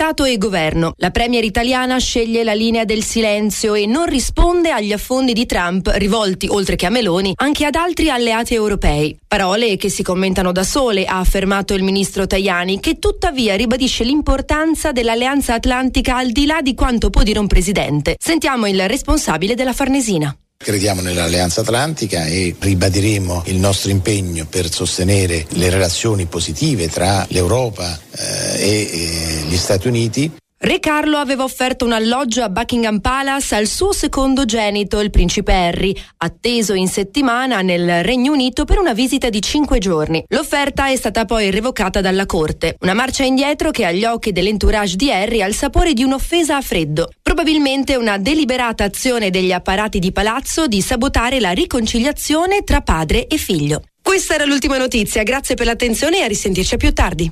Stato e governo. La premier italiana sceglie la linea del silenzio e non risponde agli affondi di Trump, rivolti, oltre che a Meloni, anche ad altri alleati europei. Parole che si commentano da sole, ha affermato il ministro Tajani, che tuttavia ribadisce l'importanza dell'Alleanza Atlantica al di là di quanto può dire un presidente. Sentiamo il responsabile della Farnesina. Crediamo nell'Alleanza Atlantica e ribadiremo il nostro impegno per sostenere le relazioni positive tra l'Europa e gli Stati Uniti. Re Carlo aveva offerto un alloggio a Buckingham Palace al suo secondogenito, il principe Harry, atteso in settimana nel Regno Unito per una visita di 5 giorni. L'offerta è stata poi revocata dalla corte. Una marcia indietro che agli occhi dell'entourage di Harry ha il sapore di un'offesa a freddo. Probabilmente una deliberata azione degli apparati di palazzo di sabotare la riconciliazione tra padre e figlio. Questa era l'ultima notizia, grazie per l'attenzione e a risentirci più tardi.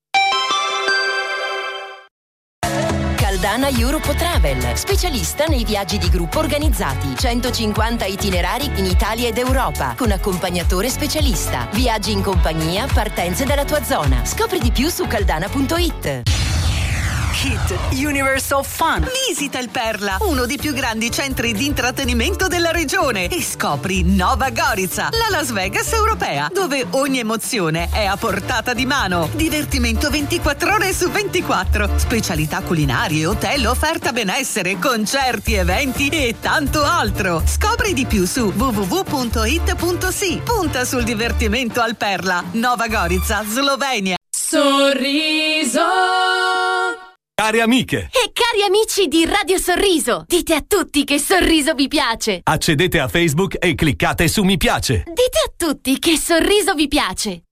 Caldana Europe Travel, specialista nei viaggi di gruppo organizzati. 150 itinerari in Italia ed Europa, con accompagnatore specialista. Viaggi in compagnia, partenze dalla tua zona. Scopri di più su caldana.it. Hit Universe of Fun. Visita il Perla, uno dei più grandi centri di intrattenimento della regione, e scopri Nova Gorica, la Las Vegas europea, dove ogni emozione è a portata di mano. Divertimento 24 ore su 24, specialità culinarie, hotel, offerta benessere, concerti, eventi e tanto altro. Scopri di più su www.it.si. Punta sul divertimento al Perla. Nova Gorica, Slovenia. Sorriso. Cari amiche e cari amici di Radio Sorriso, dite a tutti che Sorriso vi piace. Accedete a Facebook e cliccate su mi piace. Dite a tutti che Sorriso vi piace.